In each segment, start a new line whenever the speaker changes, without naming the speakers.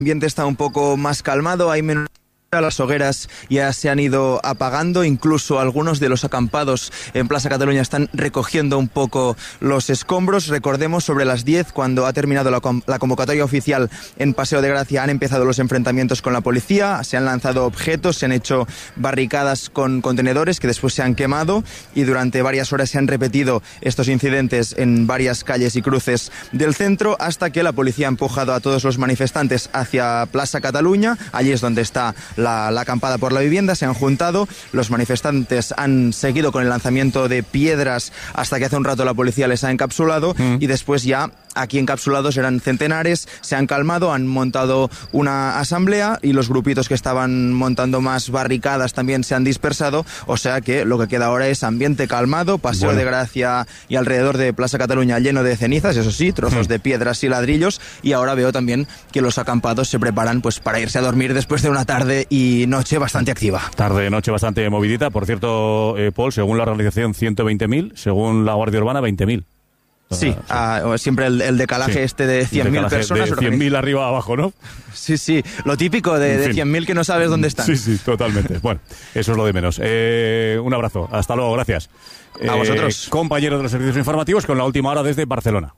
El ambiente está un poco más calmado, hay menos... Las hogueras ya se han ido apagando, incluso algunos de los acampados en Plaza Cataluña están recogiendo un poco los escombros. Recordemos, sobre las 10, cuando ha terminado la convocatoria oficial en Paseo de Gracia, han empezado los enfrentamientos con la policía, se han lanzado objetos, se han hecho barricadas con contenedores que después se han quemado y durante varias horas se han repetido estos incidentes en varias calles y cruces del centro hasta que la policía ha empujado a todos los manifestantes hacia Plaza Cataluña. Allí es donde está la acampada por la vivienda, se han juntado, los manifestantes han seguido con el lanzamiento de piedras hasta que hace un rato la policía les ha encapsulado y después ya aquí encapsulados eran centenares, se han calmado, han montado una asamblea y los grupitos que estaban montando más barricadas también se han dispersado, o sea que lo que queda ahora es ambiente calmado, Paseo de Gracia y alrededor de Plaza Cataluña lleno de cenizas, eso sí, trozos de piedras y ladrillos, y ahora veo también que los acampados se preparan pues para irse a dormir después de una tarde y noche bastante activa.
Noche bastante movidita, por cierto, Paul, según la organización 120.000, según la Guardia Urbana 20.000.
Sí, siempre el decalaje de 100.000 personas.
De 100.000 arriba abajo, ¿no?
Sí, lo típico de 100.000 que no sabes dónde están.
Sí, totalmente. Bueno, eso es lo de menos. Un abrazo, hasta luego, gracias.
A vosotros.
Compañeros de los servicios informativos con la última hora desde Barcelona.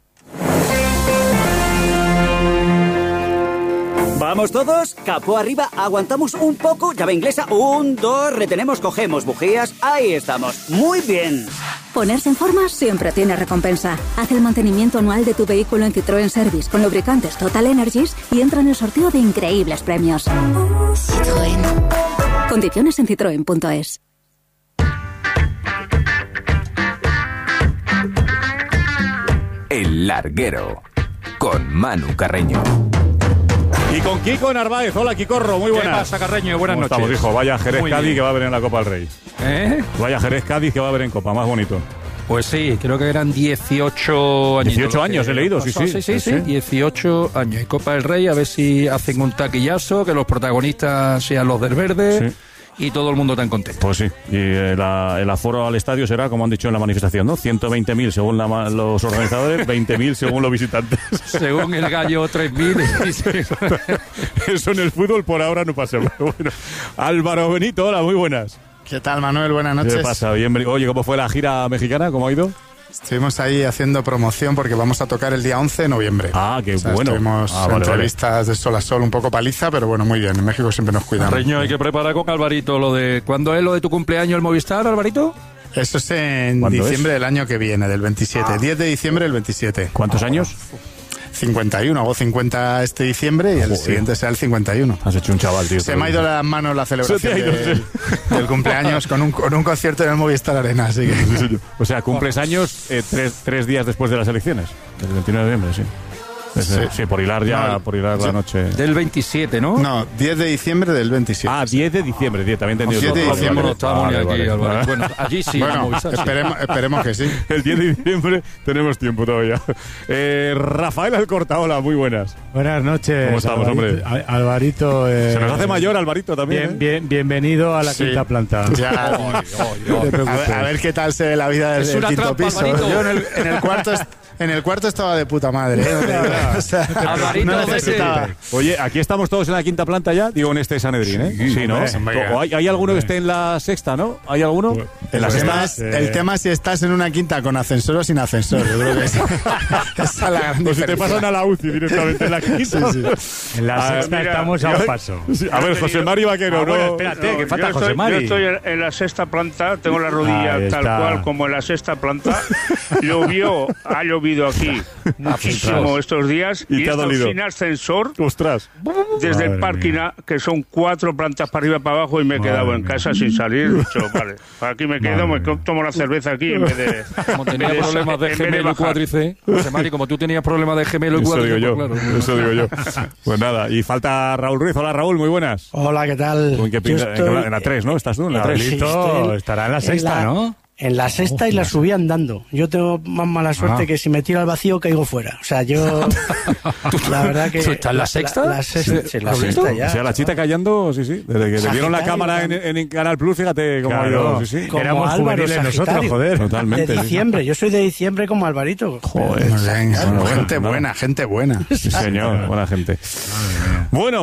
¿Vamos todos? Capó arriba, aguantamos un poco, llave inglesa, 1, 2, retenemos, cogemos bujías, ahí estamos, muy bien.
Ponerse en forma siempre tiene recompensa. Haz el mantenimiento anual de tu vehículo en Citroën Service con lubricantes Total Energies y entra en el sorteo de increíbles premios. Citroën. Condiciones en citroen.es.
El Larguero, con Manu Carreño.
Y con Kiko Narváez. Hola, Kikorro, muy buenas.
¿Qué pasa, Carreño? Buenas noches.
Estamos, hijo. Vaya Jerez Cádiz que va a haber en la Copa del Rey. Vaya Jerez Cádiz que va a haber en Copa, más bonito.
Pues sí, creo que eran 18 años.
18 años he leído, sí.
18 años. Y Copa del Rey, a ver si hacen un taquillazo, que los protagonistas sean los del verde. Sí. Y todo el mundo tan contento.
Pues sí, y el aforo al estadio será, como han dicho en la manifestación, ¿no? 120.000 según los organizadores, 20.000 según los visitantes.
Según el gallo, 3.000.
Eso en el fútbol por ahora no pasa. Bueno, Álvaro Benito, hola, muy buenas.
¿Qué tal, Manuel? Buenas noches.
¿Qué pasa? Bien, oye, ¿cómo fue la gira mexicana? ¿Cómo ha ido?
Estuvimos ahí haciendo promoción porque vamos a tocar el día 11 de noviembre.
Ah, qué bueno.
Estuvimos entrevistas de sol a sol, un poco paliza, pero bueno, muy bien. En México siempre nos cuidan.
Reño, hay que preparar con Alvarito lo de... ¿Cuándo es lo de tu cumpleaños, el Movistar, Alvarito?
Eso es en diciembre del año que viene, del 27. 10 de diciembre del 27.
¿Cuántos años?
51, hago 50 este diciembre y el siguiente será el 51.
Has hecho un chaval, tío.
Se me ha ido las manos la celebración del cumpleaños con un concierto en el Movistar Arena, así que...
O sea, cumples años 3 días después de las elecciones, el 29 de noviembre, sí. Sí, por hilar la noche.
Del 27, ¿no?
No, 10 de diciembre del 27.
Ah, 10 de diciembre, también entendido.
7 de diciembre.
Vale. Bueno, allí sí.
Bueno, esperemos que sí.
El 10 de diciembre tenemos tiempo todavía. Rafael Alcorta, hola, muy buenas.
Buenas noches.
¿Cómo estamos, hombre?
Alvarito.
Se nos hace mayor, Alvarito, también.
Bienvenido a la quinta planta.
Ya. A ver qué tal se ve la vida del quinto piso.
Alvarito.
Yo en el cuarto estaba de puta madre.
No necesitaba.
Oye, aquí estamos todos en la quinta planta ya, digo en este Sanedrín, ¿eh? Sí, ¿no? ¿O hay alguno que esté en la sexta, no? ¿Hay alguno?
En la sexta. El tema es si estás en una quinta con ascensor o sin ascensor. Yo creo que esa es la gran
diferencia. Si te pasan a la UCI directamente en la quinta.
Sí. En la sexta estamos a un paso.
A ver, José Mari Vaquero, ¿no?
Espérate, que falta José Mari.
Yo estoy en la sexta planta, tengo la rodilla tal cual como en la sexta planta. Ha llovido aquí muchísimo estos días y esto sin ascensor.
Ostras.
Desde el parking, que son 4 plantas para arriba y para abajo, y me he quedado en casa sin salir. Vale, aquí me quedo, me tomo la cerveza aquí en vez de...
Como tenía problemas de gemelo y cuádriceps, José Mari, como tú tenías problemas de gemelo y cuádriceps,
eso digo yo. Pues nada, y falta Raúl Ruiz. Hola, Raúl, muy buenas.
Hola, ¿qué tal?
En la 3, ¿no? ¿Estás tú en la 3?
Estará en la sexta, ¿no?
En la sexta y la subí andando. Yo tengo más mala suerte que si me tiro al vacío caigo fuera. O sea, yo... La verdad que...
¿Tú estás en la sexta?
La sexta ya.
O sea, la Chita callando, sí. Desde que te dieron la cámara en Canal Plus, fíjate cómo ha ido. Sí.
Como
éramos
Álvaro,
juveniles nosotros, joder.
Totalmente.
De diciembre. Yo soy de diciembre como Alvarito.
Joder.
Gente buena.
Sí, señor. Buena gente. Bueno.